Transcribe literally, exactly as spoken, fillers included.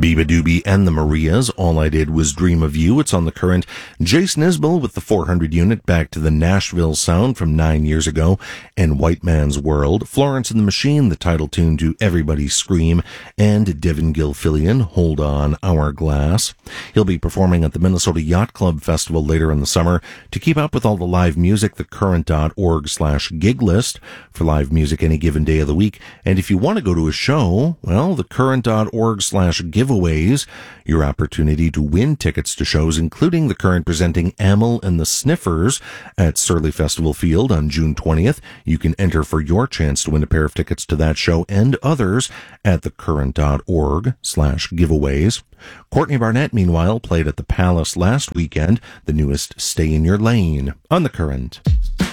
Biba Doobie and the Marias, All I Did Was Dream of You. It's on the Current. Jason Isbell with the four hundred unit, back to the Nashville sound from nine years ago, and White Man's World. Florence and the Machine, the title tune to Everybody Scream, and Devin Gilfillian, Hold On, Hourglass. He'll be performing at the Minnesota Yacht Club Festival later in the summer. To keep up with all the live music, thecurrent.org slash gig list for live music any given day of the week. And if you want to go to a show, well, thecurrent.org slash giveaways, your opportunity to win tickets to shows, including The Current presenting Amyl and the Sniffers at Surly Festival Field on June twentieth. You can enter for your chance to win a pair of tickets to that show and others at thecurrent.org slash giveaways. Courtney Barnett, meanwhile, played at the Palace last weekend, the newest Stay in Your Lane on The Current.